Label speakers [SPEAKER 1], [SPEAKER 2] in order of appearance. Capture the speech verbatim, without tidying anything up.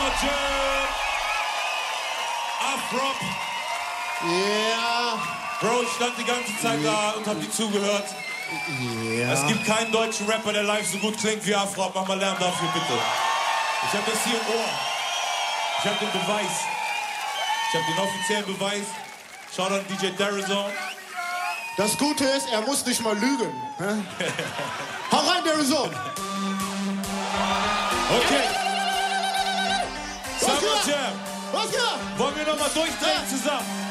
[SPEAKER 1] Jam. Afrop.
[SPEAKER 2] Ja.
[SPEAKER 1] Bro, ich stand die ganze Zeit da und hab dir zugehört.
[SPEAKER 2] Ja.
[SPEAKER 1] Es gibt keinen deutschen Rapper, der live so gut klingt wie Afrop. Mach mal Lärm dafür, bitte. Ich hab das hier im Ohr. Ich hab den Beweis. Ich hab den offiziellen Beweis. Schaut an D J Darizon.
[SPEAKER 2] Das Gute ist, er muss nicht mal lügen. Hau rein, Darizon.
[SPEAKER 1] Okay. Summer
[SPEAKER 2] Was geht?
[SPEAKER 1] Jam.
[SPEAKER 2] Was geht?
[SPEAKER 1] Wollen wir nochmal durchdrehen zusammen?